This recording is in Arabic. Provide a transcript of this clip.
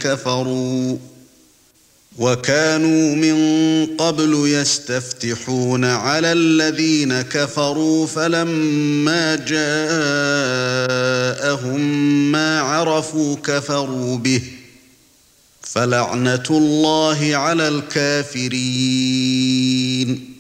كفروا وكانوا من قبل يستفتحون على الذين كفروا فلما جاءهم ما عرفوا كفروا به فلعنة الله على الكافرين